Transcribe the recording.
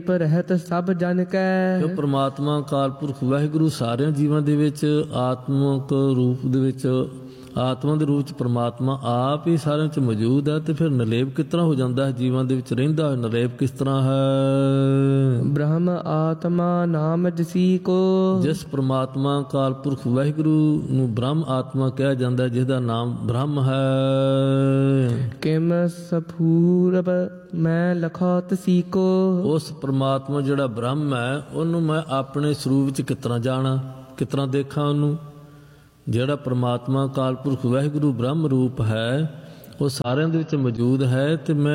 ਰਹਿਤ ਸਭ ਜਨ ਕੈ। ਜੋ ਪ੍ਰਮਾਤਮਾ ਅਕਾਲ ਪੁਰਖ ਵਾਹਿਗੁਰੂ ਸਾਰਿਆਂ ਜੀਵਾਂ ਦੇ ਵਿੱਚ ਆਤਮਕ ਰੂਪ ਦੇ ਵਿੱਚ, ਆਤਮਾ ਦੇ ਰੂਪ ਚ ਪ੍ਰਮਾਤਮਾ ਆਪ ਹੀ ਸਾਰਿਆਂ ਚ ਮੌਜੂਦ ਹੈ, ਤੇ ਫਿਰ ਨਿਰਲੇਪ ਕਿਸ ਤਰ੍ਹਾਂ ਹੋ ਜਾਂਦਾ ਹੈ? ਜੀਵਾਂ ਦੇ ਵਿੱਚ ਰਹਿੰਦਾ ਹੈ, ਨਿਰਲੇਪ ਕਿਸ ਤਰ੍ਹਾਂ ਹੈ? ਬ੍ਰਹਮ ਆਤਮਾ ਨਾਮ ਜਿਸੀ ਕੋ। ਜਿਸ ਪ੍ਰਮਾਤਮਾ ਅਕਾਲ ਪੁਰਖ ਵਾਹਿਗੁਰੂ ਨੂੰ ਬ੍ਰਹਮ ਆਤਮਾ ਕਿਹਾ ਜਾਂਦਾ ਹੈ, ਜਿਸ ਦਾ ਨਾਮ ਬ੍ਰਹਮ ਹੈ। ਕਿਮ ਸਫੂਰਬ ਮੈਂ ਲਖਾ ਤਸੀ ਕੋ। ਉਸ ਪ੍ਰਮਾਤਮਾ ਜਿਹੜਾ ਬ੍ਰਹਮ ਹੈ, ਉਹਨੂੰ ਮੈਂ ਆਪਣੇ ਸਰੂਪ ਵਿੱਚ ਕਿਸ ਤਰ੍ਹਾਂ ਜਾਣਾ, ਕਿਸ ਤਰ੍ਹਾਂ ਦੇਖਾਂ ਉਹਨੂੰ? ਜਿਹੜਾ ਪ੍ਰਮਾਤਮਾ ਅਕਾਲ ਪੁਰਖ ਵਾਹਿਗੁਰੂ ਬ੍ਰਹਮ ਰੂਪ ਹੈ, ਉਹ ਸਾਰਿਆਂ ਦੇ ਵਿੱਚ ਮੌਜੂਦ ਹੈ, ਤੇ ਮੈਂ